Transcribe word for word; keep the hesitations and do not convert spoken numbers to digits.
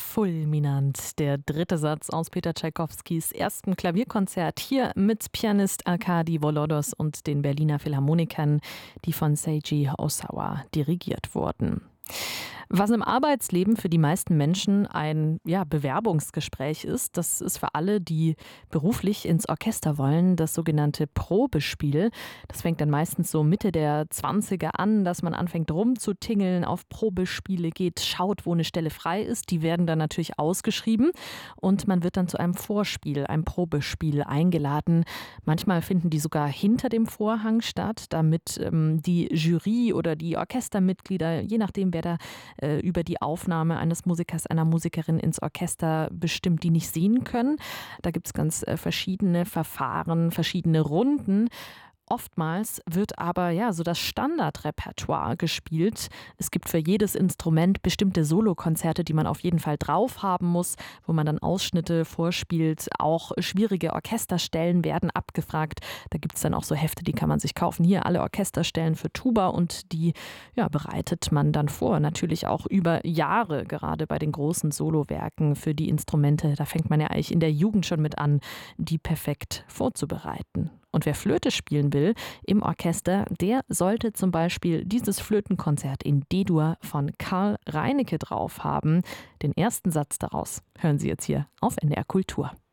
Fulminant, der dritte Satz aus Peter Tschaikowskis erstem Klavierkonzert hier mit Pianist Arkadi Volodos und den Berliner Philharmonikern, die von Seiji Osawa dirigiert wurden. Was im Arbeitsleben für die meisten Menschen ein ja, Bewerbungsgespräch ist, das ist für alle, die beruflich ins Orchester wollen, das sogenannte Probespiel. Das fängt dann meistens so Mitte der Zwanziger an, dass man anfängt rumzutingeln, auf Probespiele geht, schaut, wo eine Stelle frei ist. Die werden dann natürlich ausgeschrieben und man wird dann zu einem Vorspiel, einem Probespiel eingeladen. Manchmal finden die sogar hinter dem Vorhang statt, damit ähm, die Jury oder die Orchestermitglieder, je nachdem wer da über die Aufnahme eines Musikers, einer Musikerin ins Orchester bestimmt, die nicht sehen können. Da gibt es ganz verschiedene Verfahren, verschiedene Runden. Oftmals wird aber ja so das Standardrepertoire gespielt. Es gibt für jedes Instrument bestimmte Solokonzerte, die man auf jeden Fall drauf haben muss, wo man dann Ausschnitte vorspielt. Auch schwierige Orchesterstellen werden abgefragt. Da gibt es dann auch so Hefte, die kann man sich kaufen. Hier alle Orchesterstellen für Tuba und die ja, bereitet man dann vor. Natürlich auch über Jahre, gerade bei den großen Solowerken für die Instrumente. Da fängt man ja eigentlich in der Jugend schon mit an, die perfekt vorzubereiten. Und wer Flöte spielen will im Orchester, der sollte zum Beispiel dieses Flötenkonzert in D-Dur von Karl Reinecke drauf haben. Den ersten Satz daraus hören Sie jetzt hier auf N D R Kultur.